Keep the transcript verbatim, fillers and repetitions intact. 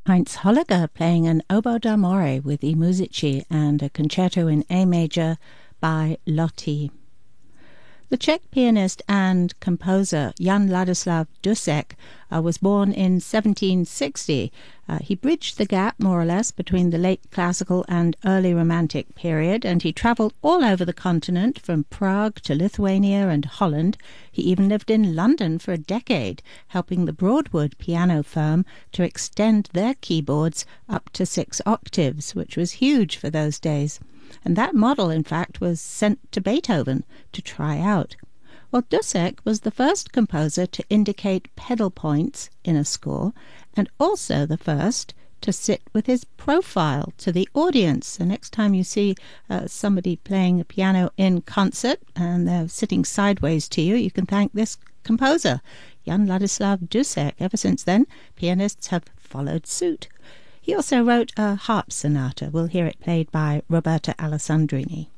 Heinz Holliger playing an oboe d'amore with I Musici and a concerto in A major by Lotti. The Czech pianist and composer Jan Ladislav Dussek uh, was born in seventeen sixty. Uh, he bridged the gap, more or less, between the late classical and early romantic period, and he travelled all over the continent, from Prague to Lithuania and Holland. He even lived in London for a decade, helping the Broadwood piano firm to extend their keyboards up to six octaves, which was huge for those days. And that model, in fact, was sent to Beethoven to try out. Well, Dussek was the first composer to indicate pedal points in a score, and also the first to sit with his profile to the audience. So next time you see uh, somebody playing a piano in concert and they're sitting sideways to you, you can thank this composer, Jan Ladislav Dussek. Ever since then, pianists have followed suit. He also wrote a harp sonata. We'll hear it played by Roberta Alessandrini.